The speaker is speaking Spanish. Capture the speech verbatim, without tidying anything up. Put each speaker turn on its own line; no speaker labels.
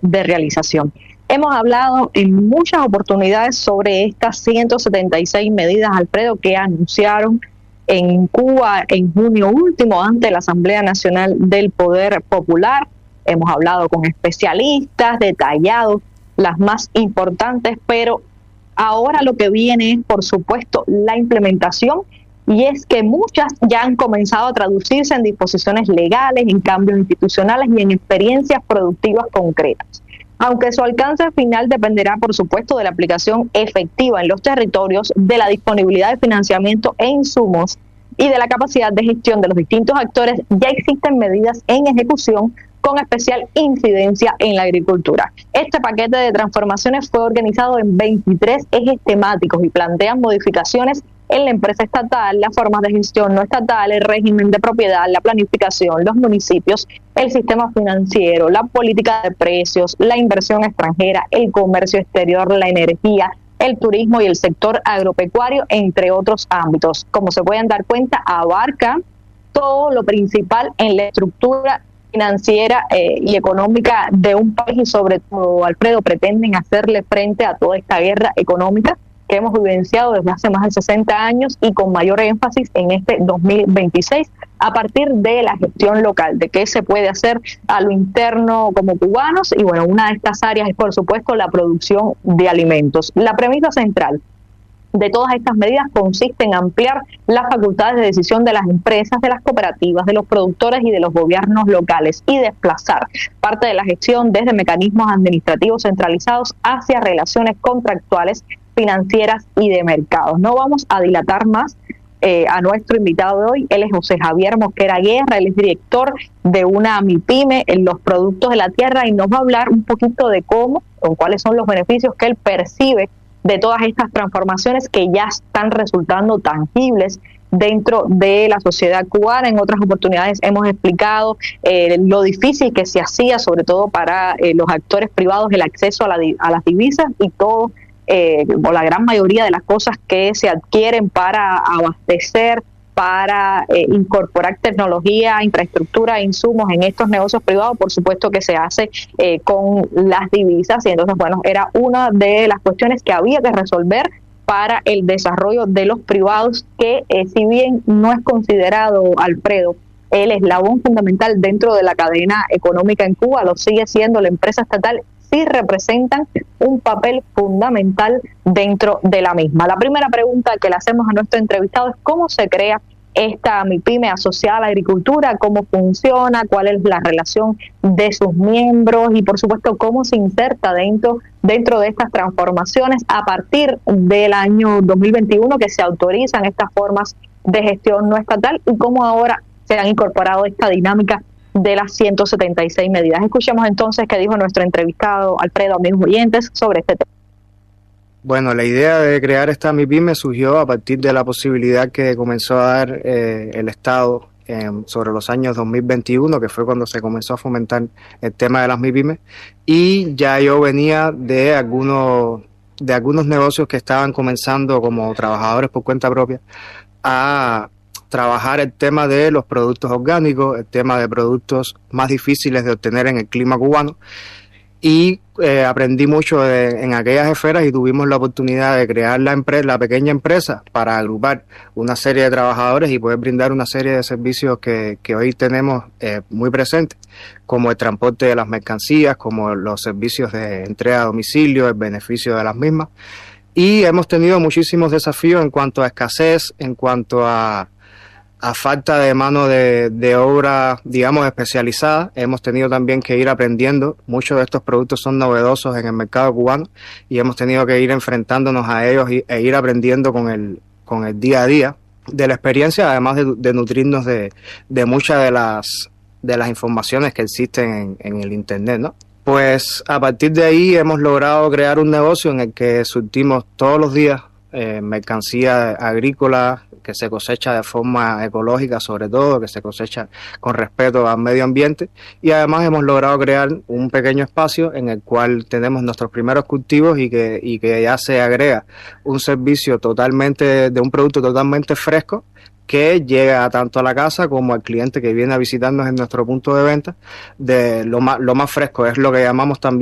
de realización. Hemos hablado en muchas oportunidades sobre estas ciento setenta y seis medidas, Alfredo, que anunciaron en Cuba en junio último ante la Asamblea Nacional del Poder Popular. Hemos hablado con especialistas, detallado las más importantes, pero ahora lo que viene es, por supuesto, la implementación, y es que muchas ya han comenzado a traducirse en disposiciones legales, en cambios institucionales y en experiencias productivas concretas. Aunque su alcance final dependerá, por supuesto, de la aplicación efectiva en los territorios, de la disponibilidad de financiamiento e insumos y de la capacidad de gestión de los distintos actores, ya existen medidas en ejecución con especial incidencia en la agricultura. Este paquete de transformaciones fue organizado en veintitrés ejes temáticos y plantean modificaciones en la empresa estatal, las formas de gestión no estatal, el régimen de propiedad, la planificación, los municipios, el sistema financiero, la política de precios, la inversión extranjera, el comercio exterior, la energía, el turismo y el sector agropecuario, entre otros ámbitos. Como se pueden dar cuenta, abarca todo lo principal en la estructura financiera eh, y económica de un país, y sobre todo, Alfredo, pretenden hacerle frente a toda esta guerra económica que hemos vivenciado desde hace más de sesenta años y con mayor énfasis en este dos mil veintiséis, a partir de la gestión local, de qué se puede hacer a lo interno como cubanos. Y bueno, una de estas áreas es, por supuesto, la producción de alimentos. La premisa central de todas estas medidas consiste en ampliar las facultades de decisión de las empresas, de las cooperativas, de los productores y de los gobiernos locales, y desplazar parte de la gestión desde mecanismos administrativos centralizados hacia relaciones contractuales, financieras y de mercados. No vamos a dilatar más eh, a nuestro invitado de hoy. Él es José Javier Mosquera Guerra, él es director de una MIPYME en los productos de la tierra, y nos va a hablar un poquito de cómo o cuáles son los beneficios que él percibe de todas estas transformaciones que ya están resultando tangibles dentro de la sociedad cubana. En otras oportunidades hemos explicado eh, lo difícil que se hacía, sobre todo para eh, los actores privados, el acceso a, la, a las divisas y todo, eh, o la gran mayoría de las cosas que se adquieren para abastecer, para eh, incorporar tecnología, infraestructura e insumos en estos negocios privados, por supuesto que se hace eh, con las divisas. Y entonces, bueno, era una de las cuestiones que había que resolver para el desarrollo de los privados, que eh, si bien no es considerado, Alfredo, el eslabón fundamental dentro de la cadena económica en Cuba, lo sigue siendo la empresa estatal, sí representan un papel fundamental dentro de la misma. La primera pregunta que le hacemos a nuestro entrevistado es cómo se crea esta MIPYME asociada a la agricultura, cómo funciona, cuál es la relación de sus miembros y, por supuesto, cómo se inserta dentro, dentro de estas transformaciones a partir del año dos mil veintiuno, que se autorizan estas formas de gestión no estatal, y cómo ahora se han incorporado esta dinámica de las ciento setenta y seis medidas. Escuchemos entonces qué dijo nuestro entrevistado Alfredo, amigos oyentes, sobre este tema.
Bueno, la idea de crear esta MIPYME surgió a partir de la posibilidad que comenzó a dar eh, el Estado eh, sobre los años dos mil veintiuno, que fue cuando se comenzó a fomentar el tema de las MIPYME, y ya yo venía de algunos de algunos negocios que estaban comenzando como trabajadores por cuenta propia a trabajar el tema de los productos orgánicos, el tema de productos más difíciles de obtener en el clima cubano, y eh, aprendí mucho de, en aquellas esferas, y tuvimos la oportunidad de crear la empresa, la pequeña empresa, para agrupar una serie de trabajadores y poder brindar una serie de servicios que, que hoy tenemos eh, muy presentes, como el transporte de las mercancías, como los servicios de entrega a domicilio, el beneficio de las mismas. Y hemos tenido muchísimos desafíos en cuanto a escasez, en cuanto a a falta de mano de, de obra, digamos, especializada. Hemos tenido también que ir aprendiendo. Muchos de estos productos son novedosos en el mercado cubano y hemos tenido que ir enfrentándonos a ellos y, e ir aprendiendo con el, con el día a día de la experiencia, además de, de nutrirnos de, de muchas de las, de las informaciones que existen en, en el Internet, ¿no? Pues a partir de ahí hemos logrado crear un negocio en el que surtimos todos los días eh, mercancía agrícola que se cosecha de forma ecológica, sobre todo, que se cosecha con respeto al medio ambiente, y además hemos logrado crear un pequeño espacio en el cual tenemos nuestros primeros cultivos y que, y que ya se agrega un servicio totalmente, de un producto totalmente fresco, que llega tanto a la casa como al cliente que viene a visitarnos en nuestro punto de venta, de lo más, lo más fresco, es lo que llamamos también